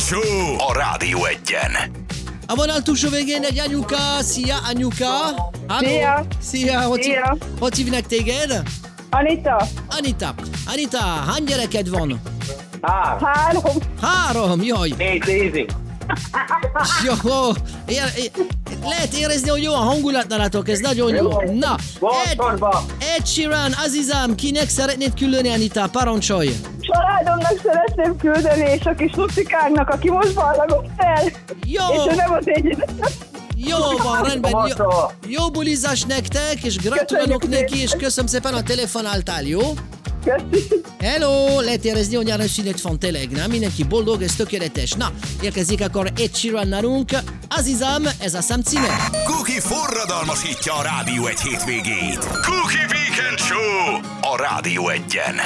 Show a Rádió Egyen. A vonal túlsó végén egy anyuka. Szia, anyuka! Halló. Szia! Szia! Szia! Hogy hívnak téged? Anita! Anita, hány gyereked van? 3. 3, jaj! 4 easy. Jó, lehet érezni, hogy jó a hangulat nálatok, ez nagyon jó. Na, Bostonba. Ed Sheeran, Azizam, kinek szeretnéd küldeni, Anita? Parancsolj! Családomnak szeretném küldeni, és a kis Lucikáknak, aki most ballagott fel. Jó, És ő nem az egyik. jó van, rendben. Tomato. Jó bulizás nektek, és gratulálok Köszönjük neki, és köszönöm szépen, a telefonáltál, jó? Köszi. Hello, lehet érezni, hogy nyáron szünet van tényleg, nem? Mindenki boldog, ez tökéletes. Na, érkezik akkor Ed Sheeran nálunk. Azizam, ez a szám címe. Cookie forradalmasítja a Rádió Egy hétvégét. Cookie Weekend Show a Rádió Egyen.